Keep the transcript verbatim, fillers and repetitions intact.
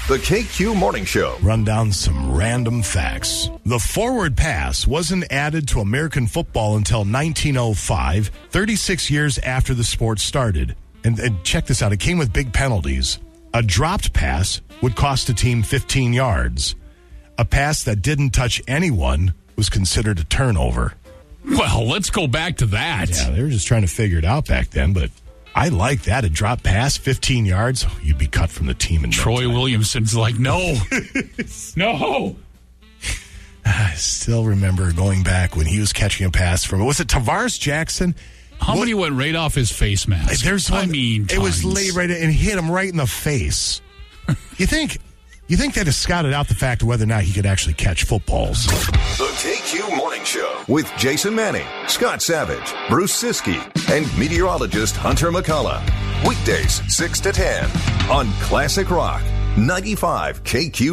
The K Q Morning Show. Run down some random facts. The forward pass wasn't added to American football until nineteen oh five, thirty-six years after the sport started. And, and check this out. It came with big penalties. A dropped pass would cost a team fifteen yards. A pass that didn't touch anyone was considered a turnover. Well, let's go back to that. Yeah, they were just trying to figure it out back then, but I like that. A drop pass, fifteen yards, oh, you'd be cut from the team. In Troy no Williamson's like, no. no. I still remember going back when he was catching a pass from, was it Tavares Jackson? How what, many went right off his face mask? There's one, I mean, it was tons. laid right and hit him right in the face. you think you think they'd have scouted out the fact of whether or not he could actually catch footballs? The K Q Morning Show with Jason Manning, Scott Savage, Bruce Siskey, and meteorologist Hunter McCullough. Weekdays six to ten on Classic Rock ninety-five K Q.